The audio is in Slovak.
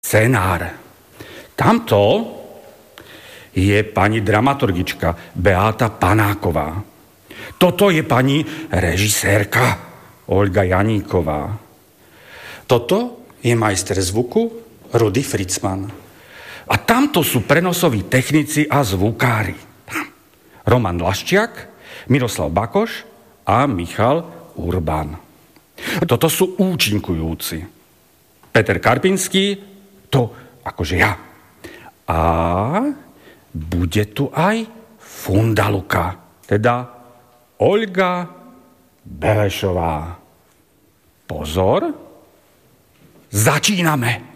scenár. Tamto je pani dramaturgička Beáta Panáková. Toto je pani režisérka Olga Janíková. Toto je majster zvuku Rudy Fritzman. A tamto sú prenosoví technici a zvukári. Roman Laščiak, Miroslav Bakoš a Michal Urban. Toto sú účinkujúci. Peter Karpinský, to akože ja. A bude tu aj Fundaluka, teda Olga Belešová. Pozor, začíname!